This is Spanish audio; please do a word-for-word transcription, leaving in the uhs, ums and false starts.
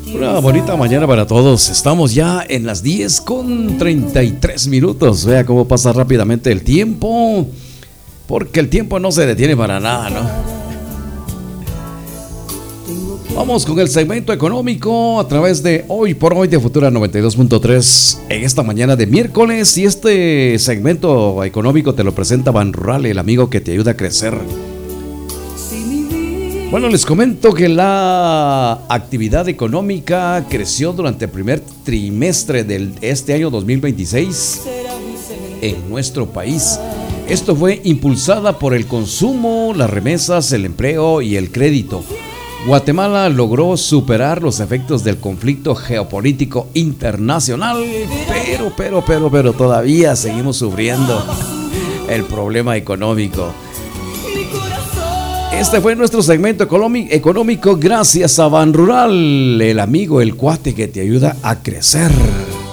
Una bonita mañana para todos. Estamos ya en las diez con treinta y tres minutos. Vea cómo pasa rápidamente el tiempo, porque el tiempo no se detiene para nada, ¿no? Vamos con el segmento económico a través de Hoy por Hoy de Futura noventa y dos punto tres en esta mañana de miércoles. Y este segmento económico te lo presenta Banrural, el amigo que te ayuda a crecer. Bueno, les comento que la actividad económica creció durante el primer trimestre de este año dos mil veintiséis en nuestro país. Esto fue impulsada por el consumo, las remesas, el empleo y el crédito. Guatemala logró superar los efectos del conflicto geopolítico internacional, pero, pero, pero, pero todavía seguimos sufriendo el problema económico. Este fue nuestro segmento económico gracias a Banrural, el amigo, el cuate que te ayuda a crecer.